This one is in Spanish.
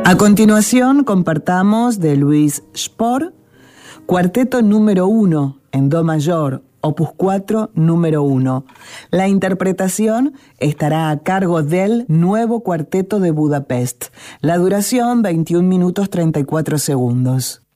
A continuación compartamos de Luis Spohr, Cuarteto número 1 en Do mayor, opus 4, número 1. La interpretación estará a cargo del Nuevo Cuarteto de Budapest. La duración 21 minutos 34 segundos.